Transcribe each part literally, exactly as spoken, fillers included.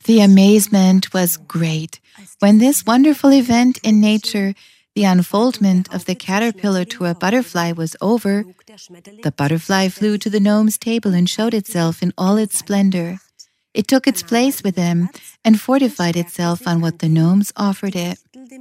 The amazement was great when this wonderful event in nature, the unfoldment of the caterpillar to a butterfly, was over. The butterfly flew to the gnome's table and showed itself in all its splendor. It took its place with them and fortified itself on what the gnomes offered it.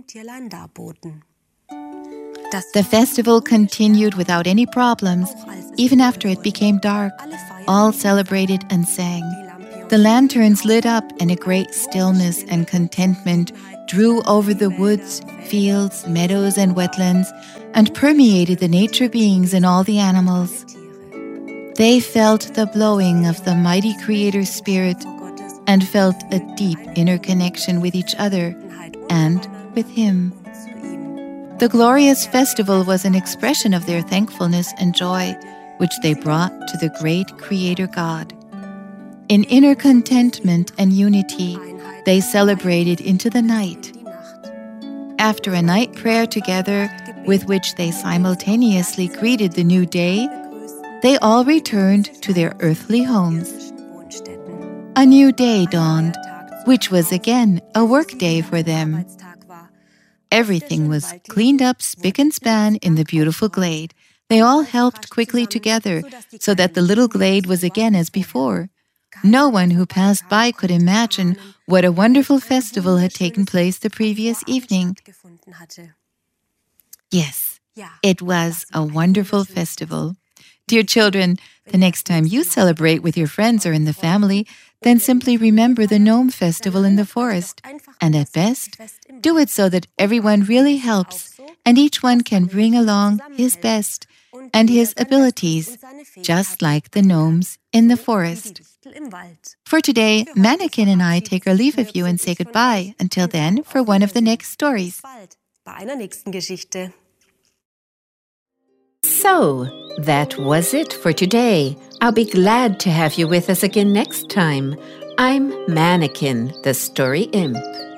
The festival continued without any problems, even after it became dark. All celebrated and sang. The lanterns lit up, and a great stillness and contentment drew over the woods, fields, meadows, and wetlands, and permeated the nature beings and all the animals. They felt the blowing of the mighty Creator's Spirit and felt a deep inner connection with each other and with Him. The glorious festival was an expression of their thankfulness and joy, which they brought to the great Creator God. In inner contentment and unity, they celebrated into the night. After a night prayer together, with which they simultaneously greeted the new day, they all returned to their earthly homes. A new day dawned, which was again a work day for them. Everything was cleaned up spick and span in the beautiful glade. They all helped quickly together, so that the little glade was again as before. No one who passed by could imagine what a wonderful festival had taken place the previous evening. Yes, it was a wonderful festival. Dear children, the next time you celebrate with your friends or in the family, then simply remember the gnome festival in the forest. And at best, do it so that everyone really helps, and each one can bring along his best and his abilities, just like the gnomes in the forest. For today, Mannequin and I take our leave of you and say goodbye. Until then, for one of the next stories. So, that was it for today. I'll be glad to have you with us again next time. I'm Mannequin, the Story Imp.